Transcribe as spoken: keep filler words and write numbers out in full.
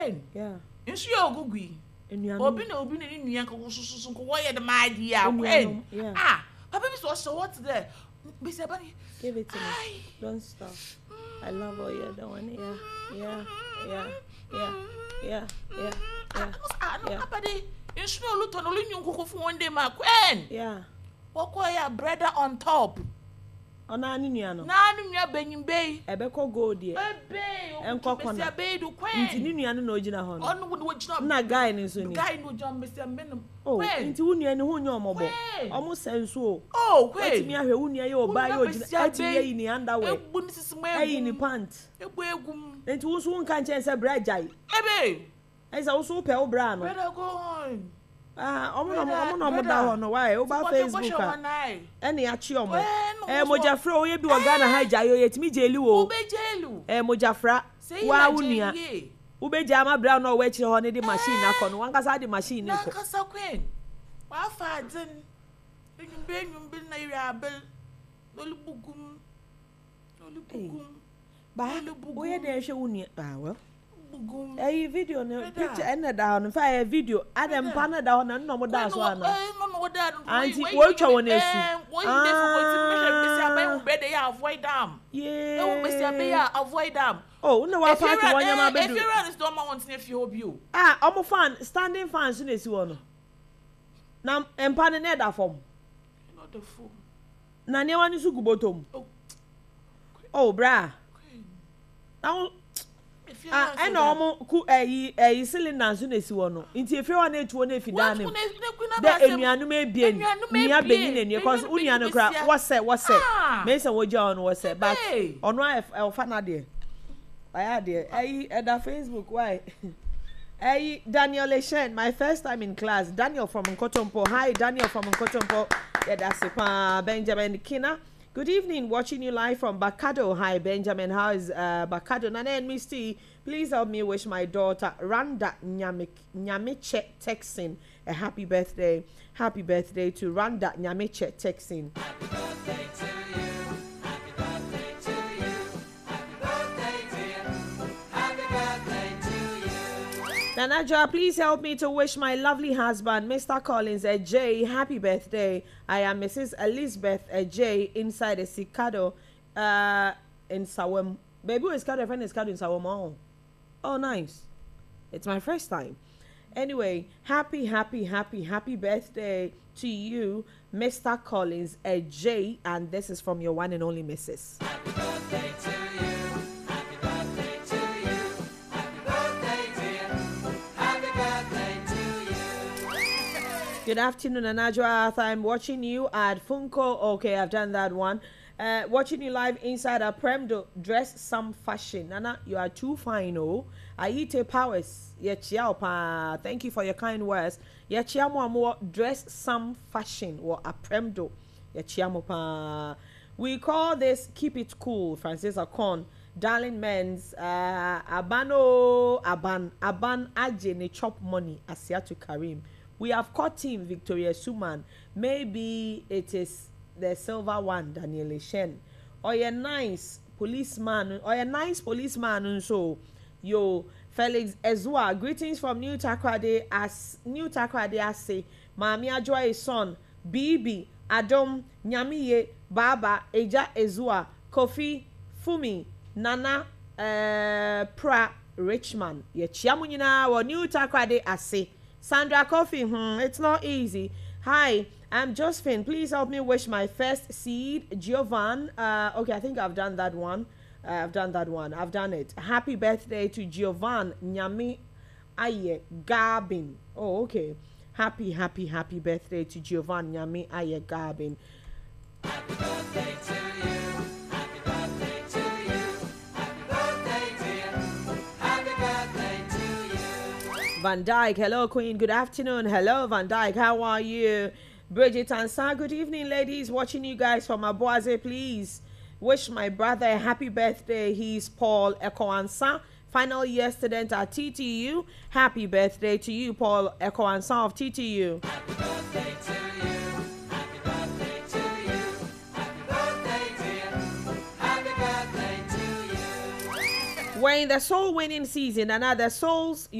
Yeah. Insu yo gugui. Obi na obi na ni nua nko sususu nko wo ye de maadi a kwen. Ah, papa bi so so what there? Be say bani. Give it to me. Don't stop. I love all you're doing. Yeah. Yeah. Yeah. Yeah. Yeah. Yeah. Yeah. Ah, no papa de insu no luto no lu nko fu one day ma kwen. Yeah. Woko ya brother on top. Ona ani nua no. Na anu nua benyim bei. Ebeko gold ye. Ebe. Enko kona. Be sei do kwen. Nti ni nua no na ogina ho no. Onu wo gina. Na guy ni so ni. Guy no jam be sei menum. Oh, nti wo nua ni ho nya omobo. Omo senso o. Oh, kwen. Ati mi ahwe wo nua ye oba ye ogina. Ati ye ni underwear. Egbu ni sisi mo egbu. Ayi ni pant. Egbu egum. Nti wo so nka nchen se bra jai. Ebe. Ai sa wo so pe wo bra no. Better go on. Ah, omo no omo no omo da ho no why? O ba Facebook a. Eni a chi omo. Eh mojafra o ye bi wo Ghana ha jai o ye timi jeli wo. Wo be jelu. Eh mojafra. Wa wunia. Wo be jama bra no we chi ho ne di machine akọ no. Wan kasa di machine ne ko. Na kasa kwen. Wa fa din. Enyum be enyum be na iri abel. Lolu bugum. Lolu bugum. Ba o ye de hwe wunia. Ah well. Bugum. Eh video no picture ene da no fa eh video adam pa na da ho na no mo da so ana. Eh no no da. Anti wo twa won esu. Wo yi dey for wetin me say be say abai wo be dey avoid am. Yeah. E wo be say abai avoid am. Oh, no wa party won yama bedu. If you run is don't want to fi obi o. Ah, omo fan standing fans na esi wo no. Na empa ne na da fom. Not the fool. Na ne wani su gubotom. Oh. Oh, bra. Now ah, I know omo ku eyi eyi cylinder so na esi wo no. Nti efe wa na etuo na efi dan ne. De enuanu me bie ni. Nia benyi na ni because unia no kra wo se wo se. Me se wo ja ono wo se but ono e fa na de. Aya de eyi eda Facebook why? Eyi Daniel Leshen, my first time in class. Daniel from Nkotompo. Hi Daniel from Nkotompo. Yeah, that's it. Benjamin Kina. Good evening, watching you live from Bakado. Hi, Benjamin. How is uh, Bakado? Nana and Misty, please help me wish my daughter Randa Nyamiche Texin a happy birthday. Happy birthday to Randa Nyamiche Texin. Happy birthday to you. Happy birthday to you. Happy birthday to you. Happy birthday to you. Nanaja, please help me to wish my lovely husband, Mister Collins A J, happy birthday. I am Missus Elizabeth A J inside a Sikado uh, in Sawam. Baby, is Sikado, friend is Sikado in Sawam. Oh. Oh, nice. It's my first time. Anyway, happy, happy, happy, happy birthday to you, Mister Collins A J. And this is from your one and only Missus Happy birthday to you. Happy birthday to you. Happy birthday to you. Happy birthday to you. Good afternoon, Anajwa Arthur. I'm watching you at Funko. Okay, I've done that one. Uh, watching you live inside a Premdo. Dress some fashion. Nana, you are too fine, oh. Aite Powers. Yechiao pa. Thank you for your kind words. Yechiamo more. Dress some fashion. Or a Premdo. Yechiamo pa. We call this Keep It Cool. Francis Akon. Darling Men's. Uh, Abano. Aban. Aban Aje ne chop money. Asiatu Karim. We have caught him, Victoria Suman. Maybe it is the silver one, Daniel Shen. Or a nice policeman, or a nice policeman, and so yo Felix Ezua. Greetings from New Takrade as New Takrade as say, Mami Ajwa son, Bibi, Adom, Nyamiye, Baba, Eja Ezua, Kofi, Fumi, Nana, uh, Pra, Richman. Ye chiamunina or New Takrade as say. Sandra Coffee, hmm, it's not easy. Hi, I'm Josephine. Please help me wish my first seed, Giovan. Uh, okay, I think I've done that one. Uh, I've done that one. I've done it. Happy birthday to Giovan Nyami Aye Garbin. Oh, okay. Happy, happy, happy birthday to Giovan Nyami Aye Garbin. Happy birthday to you. Happy birthday to you. Happy birthday to you. Happy birthday to you. Van Dyke, hello Queen. Good afternoon. Hello Van Dyke. How are you? Bridget Ansa, good evening, ladies. Watching you guys from Aboise, please wish my brother a happy birthday. He's Paul Eko Ansa, final year student at T T U. Happy birthday to you, Paul Eko Ansa of T T U. Happy birthday to you. Happy birthday to you. Happy birthday to you. Happy birthday to you. we're in the soul winning season and now the souls